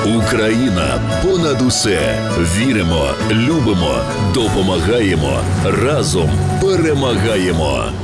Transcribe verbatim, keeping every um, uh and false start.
Україна понад усе. Віримо, любимо, допомагаємо. Разом перемагаємо.